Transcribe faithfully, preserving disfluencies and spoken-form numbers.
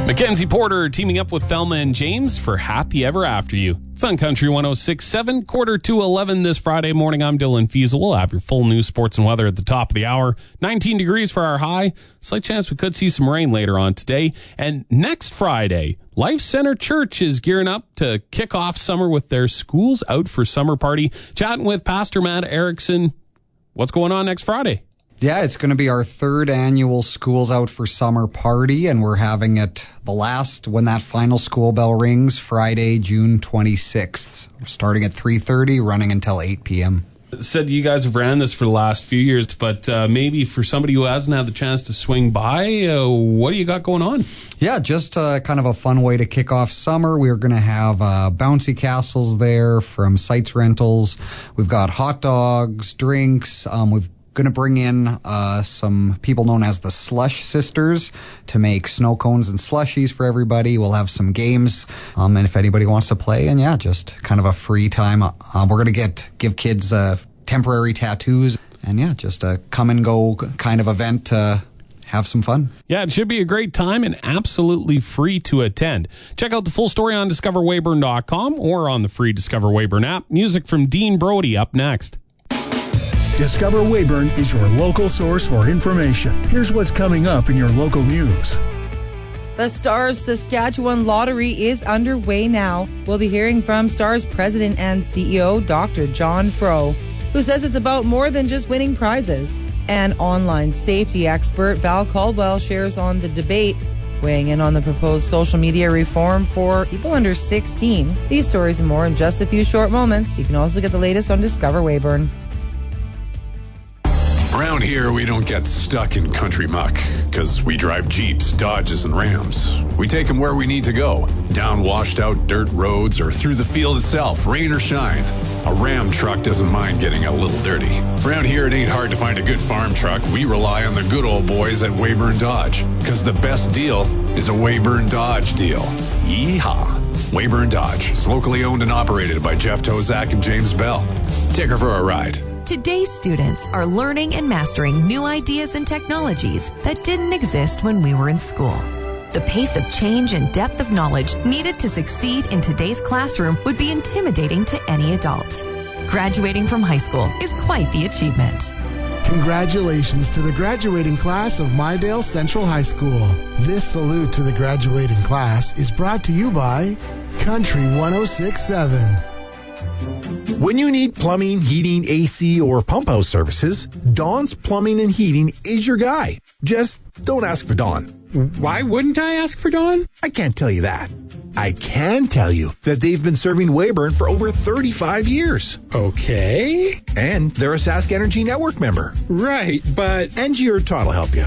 Mackenzie Porter teaming up with Thelma and James for Happy Ever After You. It's on Country one oh six point seven, quarter to eleven this Friday morning. I'm Dylan Fiesel. We'll have your full news, sports, and weather at the top of the hour. nineteen degrees for our high. Slight chance we could see some rain later on today. And next Friday, Life Center Church is gearing up to kick off summer with their Schools Out for Summer party. Chatting with Pastor Matt Erickson. What's going on next Friday? Yeah, it's going to be our third annual Schools Out for Summer party, and we're having it the last when that final school bell rings, Friday, June twenty-sixth. We're starting at three thirty, running until eight p.m. Said you guys have ran this for the last few years, but uh, maybe for somebody who hasn't had the chance to swing by, uh, what do you got going on? Yeah, just uh, kind of a fun way to kick off summer. We're going to have uh, bouncy castles there from Sites Rentals. We've got hot dogs, drinks. Um, we've going to bring in uh, some people known as the Slush Sisters to make snow cones and slushies for everybody. We'll have some games, um, and if anybody wants to play, and yeah, just kind of a free time. Uh, we're going to get give kids uh, temporary tattoos, and yeah, just a come and go kind of event to have some fun. Yeah, it should be a great time and absolutely free to attend. Check out the full story on discover weyburn dot com or on the free Discover Weyburn app. Music from Dean Brody up next. Discover Weyburn is your local source for information. Here's what's coming up in your local news. The Stars Saskatchewan Lottery is underway now. We'll be hearing from Stars President and C E O Doctor John Fro, who says it's about more than just winning prizes. And online safety expert Val Caldwell shares on the debate, weighing in on the proposed social media reform for people under sixteen. These stories and more in just a few short moments. You can also get the latest on Discover Weyburn. Around here, we don't get stuck in country muck because we drive Jeeps, Dodges, and Rams. We take them where we need to go, down washed-out dirt roads or through the field itself, rain or shine. A Ram truck doesn't mind getting a little dirty. Around here, it ain't hard to find a good farm truck. We rely on the good old boys at Weyburn Dodge because the best deal is a Weyburn Dodge deal. Yeehaw! Weyburn Dodge is locally owned and operated by Jeff Tozak and James Bell. Take her for a ride. Today's students are learning and mastering new ideas and technologies that didn't exist when we were in school. The pace of change and depth of knowledge needed to succeed in today's classroom would be intimidating to any adult. Graduating from high school is quite the achievement. Congratulations to the graduating class of Mydale Central High School. This salute to the graduating class is brought to you by Country one oh six point seven. When you need plumbing, heating, A C, or pump house services, Don's Plumbing and Heating is your guy. Just don't ask for Don. Why wouldn't I ask for Don? I can't tell you that. I can tell you that they've been serving Weyburn for over thirty-five years. Okay. And they're a Sask Energy Network member. Right, but... Angie or Todd will help you.